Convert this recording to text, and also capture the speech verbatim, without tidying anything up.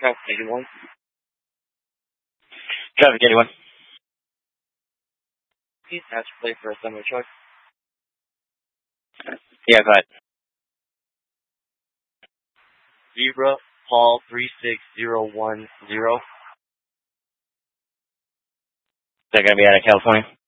Traffic eighty-one. Traffic eighty-one. Please ask play for a summer truck. Yeah, go ahead. Zebra, Paul three six zero one zero. Is that going to be out of California?